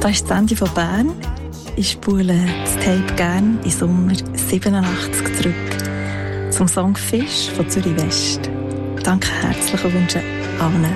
Das ist das Ende von Bern. Ich spule das Tape gerne in Sommer 87 zurück zum Song «Fisch» von Zürich West. Danke herzlich und wünsche allen